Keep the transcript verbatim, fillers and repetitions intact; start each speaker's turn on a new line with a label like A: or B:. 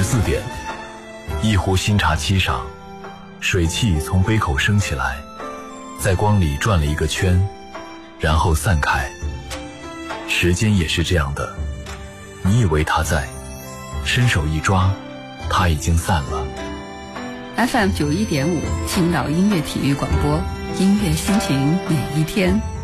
A: 四点，一壶新茶沏上，水汽从杯口升起来，在光里转了一个圈，然后散开。时间也是这样的，你以为它在，伸手一抓，它已经散了。
B: F M 九一点五，青岛音乐体育广播，音乐心情每一天。